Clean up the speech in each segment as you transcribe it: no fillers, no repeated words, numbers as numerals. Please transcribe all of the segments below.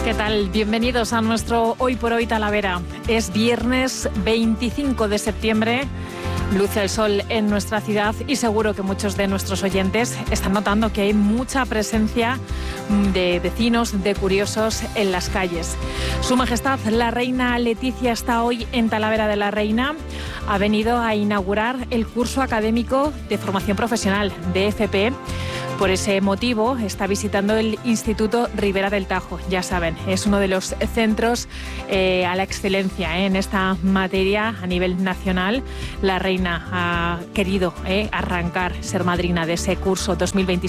¿Qué tal? Bienvenidos a nuestro Hoy por Hoy Talavera. Es viernes 25 de septiembre. Luce el sol en nuestra ciudad y seguro que muchos de nuestros oyentes están notando que hay mucha presencia de vecinos, de curiosos en las calles. Su Majestad, la Reina Leticia, está hoy en Talavera de la Reina. Ha venido a inaugurar el curso académico de formación profesional de FP. Por ese motivo está visitando el Instituto Ribera del Tajo. Ya saben, es uno de los centros a la excelencia en esta materia a nivel nacional. La reina ha querido arrancar, ser madrina de ese curso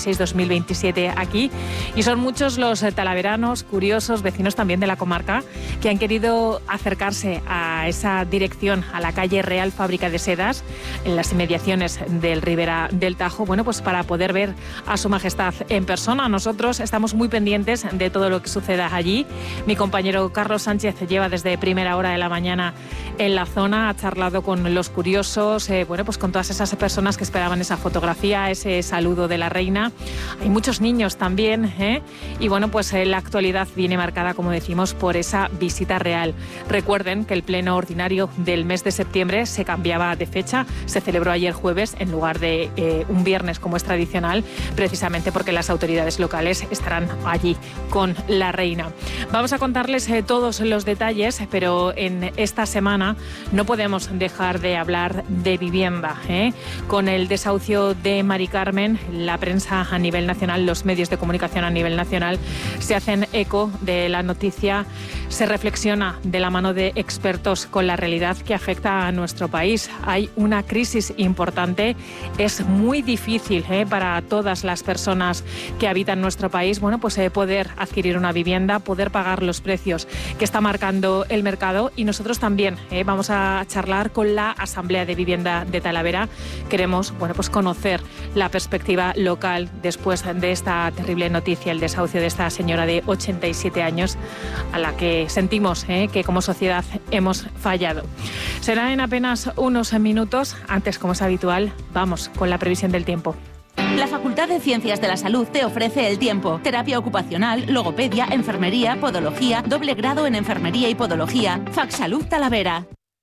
2026-2027 aquí. Y son muchos los talaveranos, curiosos, vecinos también de la comarca, que han querido acercarse a esa dirección, a la calle Real Fábrica de Sedas, en las inmediaciones del Ribera del Tajo, bueno, pues para poder ver a Su Majestad en persona. Nosotros estamos muy pendientes de todo lo que suceda allí. Mi compañero Carlos Sánchez lleva desde primera hora de la mañana en la zona, ha charlado con los curiosos, bueno, pues con todas esas personas que esperaban esa fotografía, ese saludo de la reina. Hay muchos niños también, y bueno, pues la actualidad viene marcada, como decimos, por esa visita real. Recuerden que el pleno ordinario del mes de septiembre se cambiaba de fecha, se celebró ayer jueves en lugar de un viernes como es tradicional, precisamente porque las autoridades locales estarán allí con la reina. Vamos a contarles todos los detalles, pero en esta semana no podemos dejar de hablar de vivienda. Con el desahucio de Mari Carmen, la prensa a nivel nacional, los medios de comunicación a nivel nacional se hacen eco de la noticia, se reflexiona de la mano de expertos con la realidad que afecta a nuestro país. Hay una crisis importante, es muy difícil para todas las personas que habitan nuestro país, bueno, pues poder adquirir una vivienda, poder pagar los precios que está marcando el mercado. Y nosotros también vamos a charlar con la Asamblea de Vivienda de Talavera. Queremos, bueno, pues conocer la perspectiva local después de esta terrible noticia, el desahucio de esta señora de 87 años a la que sentimos que como sociedad hemos fallado. Será en apenas unos minutos. Antes, como es habitual, vamos con la previsión del tiempo. La Facultad de Ciencias de la Salud te ofrece el tiempo. Terapia ocupacional, logopedia, enfermería, podología, doble grado en enfermería y podología. FacSalud Talavera.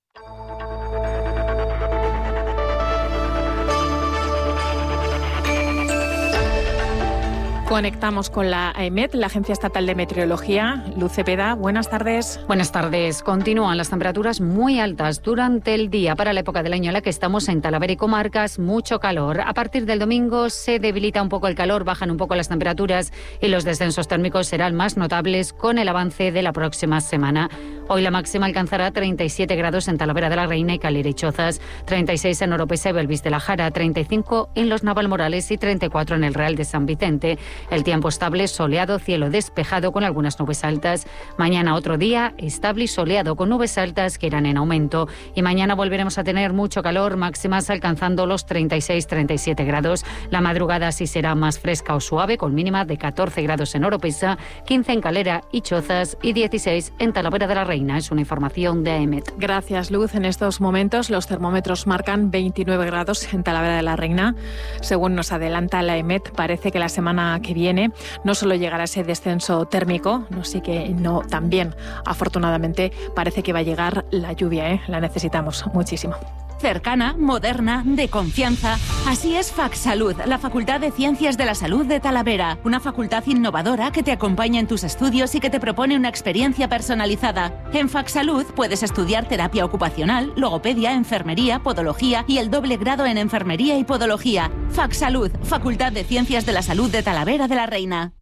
Conectamos con la AEMET, la Agencia Estatal de Meteorología. Luz Cepeda, buenas tardes. Buenas tardes. Continúan las temperaturas muy altas durante el día. Para la época del año en la que estamos en Talavera y comarcas, mucho calor. A partir del domingo se debilita un poco el calor, bajan un poco las temperaturas y los descensos térmicos serán más notables con el avance de la próxima semana. Hoy la máxima alcanzará 37 grados en Talavera de la Reina y Calera y Chozas, 36 en Oropesa y Belvis de la Jara, 35 en Los Navalmorales y 34 en el Real de San Vicente. El tiempo estable, soleado, cielo despejado con algunas nubes altas. Mañana otro día estable y soleado con nubes altas que irán en aumento. Y mañana volveremos a tener mucho calor, máximas alcanzando los 36-37 grados. La madrugada sí será más fresca o suave, con mínima de 14 grados en Oropesa, 15 en Calera y Chozas y 16 en Talavera de la Reina. Es una información de AEMET. Gracias, Luz. En estos momentos los termómetros marcan 29 grados en Talavera de la Reina. Según nos adelanta la AEMET, parece que la semana que viene no solo llegará ese descenso térmico, también afortunadamente parece que va a llegar la lluvia, la necesitamos muchísimo. Cercana, moderna, de confianza. Así es FacSalud, la Facultad de Ciencias de la Salud de Talavera. Una facultad innovadora que te acompaña en tus estudios y que te propone una experiencia personalizada. En FacSalud puedes estudiar terapia ocupacional, logopedia, enfermería, podología y el doble grado en enfermería y podología. FacSalud, Facultad de Ciencias de la Salud de Talavera de la Reina.